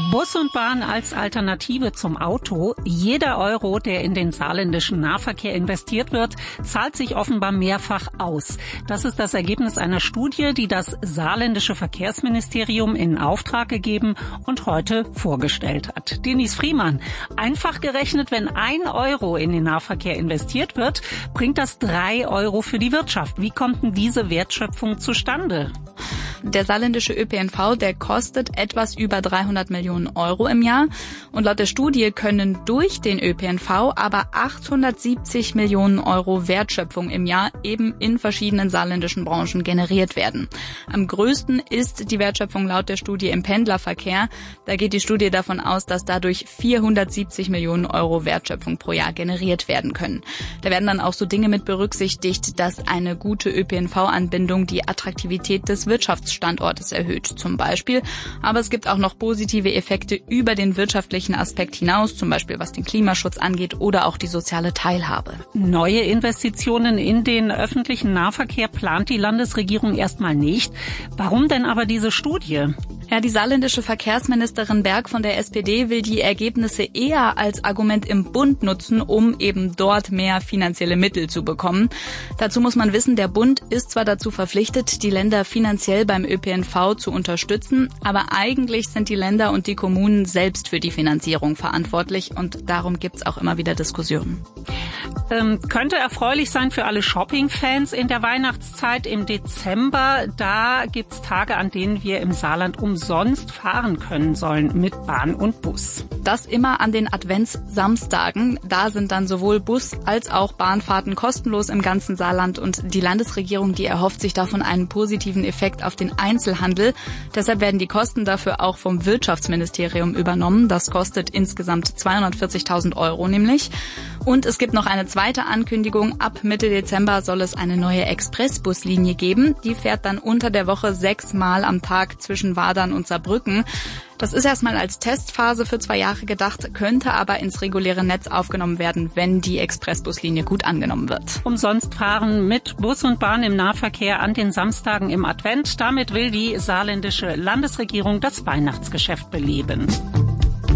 Bus und Bahn als Alternative zum Auto. Jeder Euro, der in den saarländischen Nahverkehr investiert wird, zahlt sich offenbar mehrfach aus. Das ist das Ergebnis einer Studie, die das saarländische Verkehrsministerium in Auftrag gegeben und heute vorgestellt hat. Denise Friemann, einfach gerechnet, wenn 1 Euro in den Nahverkehr investiert wird, bringt das 3 Euro für die Wirtschaft. Wie kommt denn diese Wertschöpfung zustande? Der saarländische ÖPNV, der kostet etwas über 300 Millionen Euro im Jahr. Und laut der Studie können durch den ÖPNV aber 870 Millionen Euro Wertschöpfung im Jahr eben in verschiedenen saarländischen Branchen generiert werden. Am größten ist die Wertschöpfung laut der Studie im Pendlerverkehr. Da geht die Studie davon aus, dass dadurch 470 Millionen Euro Wertschöpfung pro Jahr generiert werden können. Da werden dann auch so Dinge mit berücksichtigt, dass eine gute ÖPNV-Anbindung die Attraktivität des Wirtschaftsstandortes erhöht, zum Beispiel. Aber es gibt auch noch positive Effekte über den wirtschaftlichen Aspekt hinaus, zum Beispiel was den Klimaschutz angeht oder auch die soziale Teilhabe. Neue Investitionen in den öffentlichen Nahverkehr plant die Landesregierung erstmal nicht. Warum denn aber diese Studie? Ja, die saarländische Verkehrsministerin Berg von der SPD will die Ergebnisse eher als Argument im Bund nutzen, um eben dort mehr finanzielle Mittel zu bekommen. Dazu muss man wissen, der Bund ist zwar dazu verpflichtet, die Länder finanziell beim ÖPNV zu unterstützen, aber eigentlich sind die Länder und die Kommunen selbst für die Finanzierung verantwortlich und darum gibt's auch immer wieder Diskussionen. Könnte erfreulich sein für alle Shopping-Fans in der Weihnachtszeit im Dezember. Da gibt's Tage, an denen wir im Saarland umsonst fahren können sollen mit Bahn und Bus. Das immer an den Adventssamstagen. Da sind dann sowohl Bus- als auch Bahnfahrten kostenlos im ganzen Saarland und die Landesregierung, die erhofft sich davon einen positiven Effekt auf den Einzelhandel. Deshalb werden die Kosten dafür auch vom Wirtschaftsministerium übernommen. Das kostet insgesamt 240.000 Euro nämlich. Und es gibt noch eine zweite Ankündigung. Ab Mitte Dezember soll es eine neue Expressbuslinie geben. Die fährt dann unter der Woche 6-mal am Tag zwischen Wadern und Saarbrücken. Das ist erstmal als Testphase für 2 Jahre gedacht, könnte aber ins reguläre Netz aufgenommen werden, wenn die Expressbuslinie gut angenommen wird. Umsonst fahren mit Bus und Bahn im Nahverkehr an den Samstagen im Advent. Damit will die saarländische Landesregierung das Weihnachtsgeschäft beleben.